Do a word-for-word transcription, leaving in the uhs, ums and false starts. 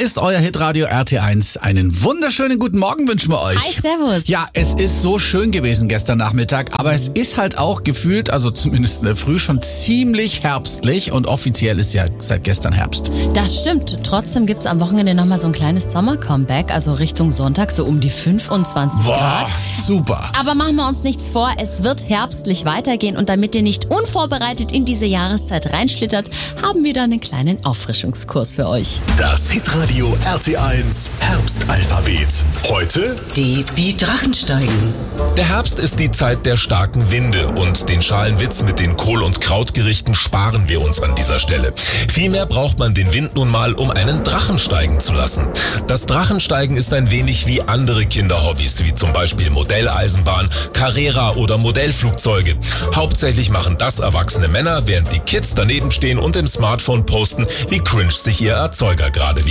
ist euer Hitradio R T eins. Einen wunderschönen guten Morgen wünschen wir euch. Hi, servus. Ja, es ist so schön gewesen gestern Nachmittag, aber es ist halt auch gefühlt, also zumindest in der Früh, schon ziemlich herbstlich und offiziell ist ja seit gestern Herbst. Das stimmt. Trotzdem gibt's am Wochenende nochmal so ein kleines Sommer-Comeback, also Richtung Sonntag, so um die fünfundzwanzig Boah, Grad. super. Aber machen wir uns nichts vor, es wird herbstlich weitergehen und damit ihr nicht unvorbereitet in diese Jahreszeit reinschlittert, haben wir da einen kleinen Auffrischungskurs für euch. Das Hitradio R T eins Herbstalphabet. Heute Die wie Drachen steigen. Der Herbst ist die Zeit der starken Winde und den schalen Witz mit den Kohl- und Krautgerichten sparen wir uns an dieser Stelle. Vielmehr braucht man den Wind nun mal, um einen Drachen steigen zu lassen. Das Drachensteigen ist ein wenig wie andere Kinderhobbys, wie zum Beispiel Modelleisenbahn, Carrera oder Modellflugzeuge. Hauptsächlich machen das erwachsene Männer, während die Kids daneben stehen und im Smartphone posten, wie cringe sich ihr Erzeuger gerade